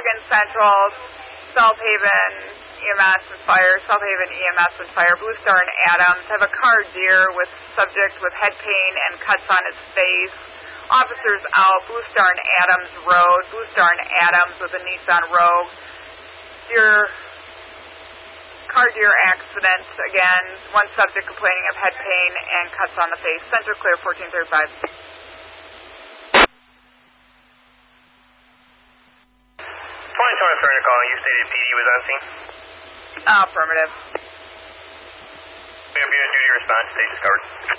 Logan Central, South Haven EMS and Fire, South Haven EMS and Fire, Blue Star and Adams have a car deer with subject with head pain and cuts on its face. Officers out, Blue Star and Adams Road, Blue Star and Adams with a Nissan Rogue. Car deer accident, again, one subject complaining of head pain and cuts on the face. Center clear, 1435. 2020 Surrender calling. You stated PD was on scene? Affirmative. We have unit duty response. Stay discovered.